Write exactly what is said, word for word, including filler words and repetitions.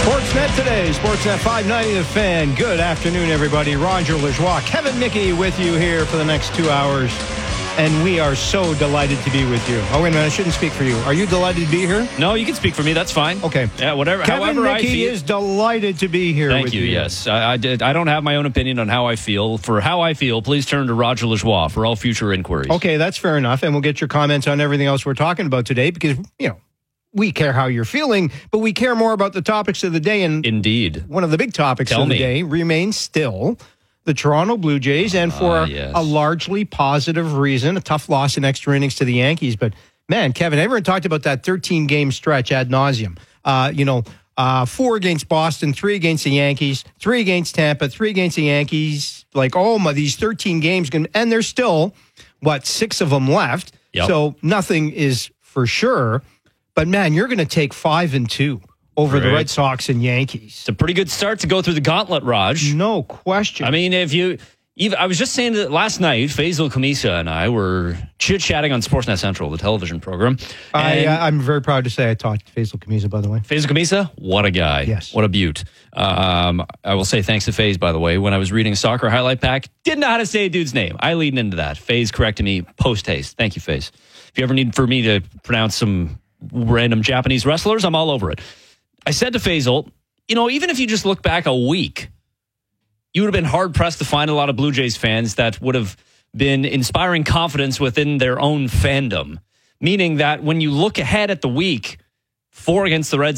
Sportsnet today, Sportsnet five ninety The Fan. Good afternoon, everybody. Roger Lajoie, Kevin Mickey with you here for the next two hours. And we are so delighted to be with you. Oh, wait a minute, I shouldn't speak for you. Are you delighted to be here? No, you can speak for me. That's fine. Okay. Yeah, whatever. Kevin however Mickey I feel. is delighted to be here Thank with you, you. yes. I, I, did, I don't have my own opinion on how I feel. For how I feel, please turn to Roger Lajoie for all future inquiries. Okay, that's fair enough. And we'll get your comments on everything else we're talking about today because, you know, we care how you're feeling, but we care more about the topics of the day. And Indeed. One of the big topics Tell of the me. day remains still the Toronto Blue Jays, and for uh, yes. a largely positive reason, a tough loss in extra innings to the Yankees. But, man, Kevin, everyone talked about that thirteen-game stretch ad nauseum. Uh, you know, uh, four against Boston, three against the Yankees, three against Tampa, three against the Yankees. Like, oh, my, these thirteen games. Can, and there's still, what, six of them left. Yep. So nothing is for sure. But, man, you're going to take five and two over Right. the Red Sox and Yankees. It's a pretty good start to go through the gauntlet, Raj. No question. I mean, if you... Even, I was just saying that last night, Faisal Kamisa and I were chit-chatting on Sportsnet Central, the television program. I, And uh, I'm very proud to say I taught Faisal Kamisa, by the way. Faisal Kamisa, what a guy. Yes. What a beaut. Um, I will say thanks to Faze, by the way. When I was reading a soccer highlight pack, didn't know how to say a dude's name. I lead into that. Faze corrected me post-haste. Thank you, Faze. If you ever need for me to pronounce some random Japanese wrestlers, I'm all over it. I said to Faisal, you know, even if you just look back a week, you would have been hard-pressed to find a lot of Blue Jays fans that would have been inspiring confidence within their own fandom. Meaning that when you look ahead at the week, four against the Red